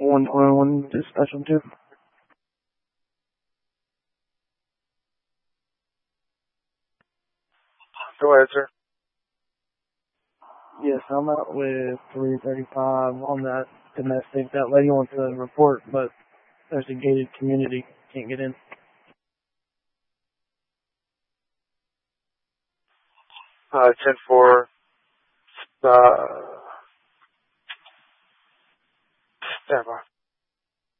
121 dispatch 2. Go ahead, sir. Yes, I'm out with 335 on that domestic. That lady wants to report, but there's a gated community. Can't get in. 10-4. Stand by.